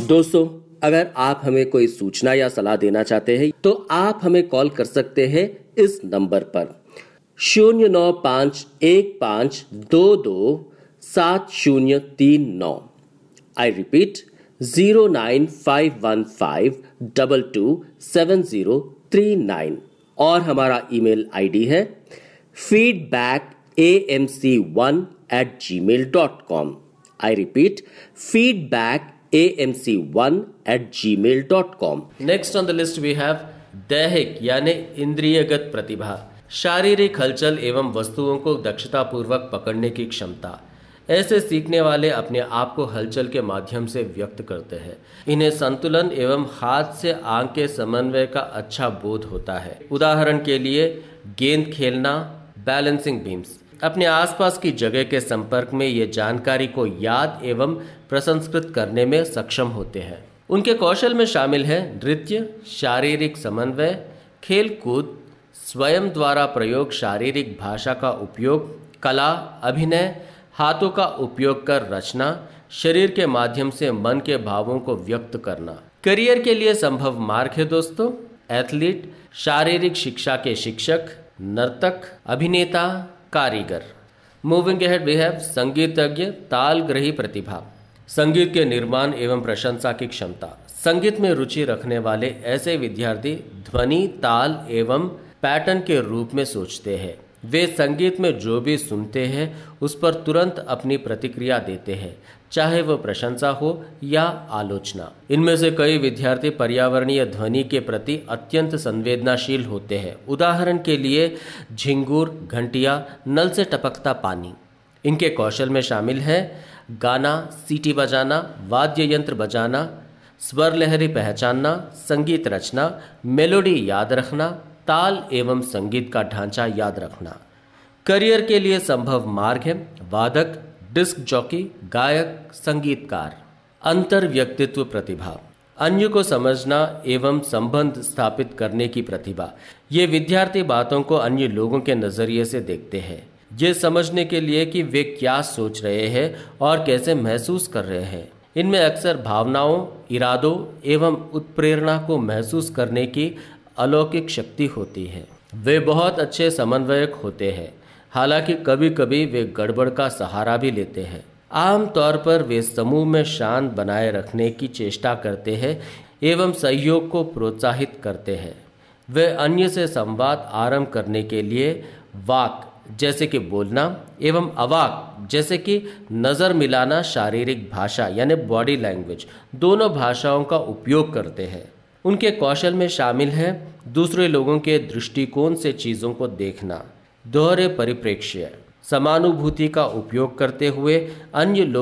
दोस्तों, अगर आप हमें कोई सूचना या सलाह देना चाहते हैं तो आप हमें कॉल कर सकते हैं इस नंबर पर 095115227039। I repeat 09515227039। और हमारा ईमेल आईडी है feedbackAMC1@gmail.com। I repeat feedbackAMC1@gmail.com। Next on the list we have दैहिक यानी इंद्रियगत प्रतिभा, शारीरिक हलचल एवं वस्तुओं को दक्षतापूर्वक पकड़ने की क्षमता। ऐसे सीखने वाले अपने आप को हलचल के माध्यम से व्यक्त करते हैं। इन्हें संतुलन एवं हाथ से आंख के समन्वय का अच्छा बोध होता है। उदाहरण के लिए गेंद खेलना, बैलेंसिंग बीम्स। अपने आसपास की जगह के संपर्क में ये जानकारी को याद एवं प्रसंस्कृत करने में सक्षम होते हैं। उनके कौशल में शामिल है नृत्य, शारीरिक समन्वय, खेल कूद, स्वयं द्वारा प्रयोग, शारीरिक भाषा का उपयोग, कला, अभिनय, हाथों का उपयोग कर रचना, शरीर के माध्यम से मन के भावों को व्यक्त करना। करियर के लिए संभव मार्ग है दोस्तों, एथलीट, शारीरिक शिक्षा के शिक्षक, नर्तक, अभिनेता, कारीगर। मूविंग अहेड वी हैव संगीतज्ञ, तालग्रही प्रतिभा, संगीत के निर्माण एवं प्रशंसा की क्षमता। संगीत में रुचि रखने वाले ऐसे विद्यार्थी ध्वनि, ताल एवं पैटर्न के रूप में सोचते हैं। वे संगीत में जो भी सुनते हैं उस पर तुरंत अपनी प्रतिक्रिया देते हैं, चाहे वह प्रशंसा हो या आलोचना। इनमें से कई विद्यार्थी पर्यावरणीय ध्वनि के प्रति अत्यंत संवेदनाशील होते हैं। उदाहरण के लिए झिंगूर, घंटिया, नल से टपकता पानी। इनके कौशल में शामिल है गाना, सीटी बजाना, वाद्य यंत्र बजाना, स्वर लहरी पहचानना, संगीत रचना, मेलोडी याद रखना, ताल एवं संगीत का ढांचा याद रखना। करियर के लिए संभव मार्ग है वादक, डिस्क जॉकी, गायक, संगीतकार। अंतर व्यक्तित्व प्रतिभा, अन्य को समझना एवं संबंध स्थापित करने की प्रतिभा। ये विद्यार्थी बातों को अन्य लोगों के नजरिए से देखते हैं, ये समझने के लिए कि वे क्या सोच रहे हैं और कैसे महसूस कर रहे हैं। इनमें अक्सर भावनाओं, इरादों एवं उत्प्रेरणा को महसूस करने की अलौकिक शक्ति होती है। वे बहुत अच्छे समन्वयक होते हैं, हालांकि कभी कभी वे गड़बड़ का सहारा भी लेते हैं। आमतौर पर वे समूह में शांत बनाए रखने की चेष्टा करते हैं एवं सहयोग को प्रोत्साहित करते हैं। वे अन्य से संवाद आरंभ करने के लिए वाक जैसे कि बोलना एवं अवाक जैसे कि नज़र मिलाना, शारीरिक भाषा यानी बॉडी लैंग्वेज, दोनों भाषाओं का उपयोग करते हैं। उनके कौशल में शामिल है दूसरे लोगों के दृष्टिकोण से चीज़ों को देखना, दोहरे परिप्रेक्ष्य, समानुभूति का उपयोग करते हुए अन्य लोग